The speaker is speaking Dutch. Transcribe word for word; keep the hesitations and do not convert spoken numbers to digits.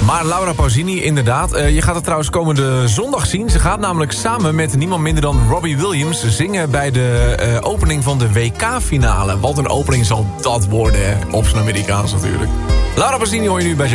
Maar Laura Pausini, inderdaad. Uh, je gaat het trouwens komende zondag zien. Ze gaat namelijk samen met niemand minder dan Robbie Williams zingen bij de uh, opening van de W K-finale. Wat een opening zal dat worden, hè? Op zijn Amerikaans natuurlijk. Laura Pausini hoor je nu bij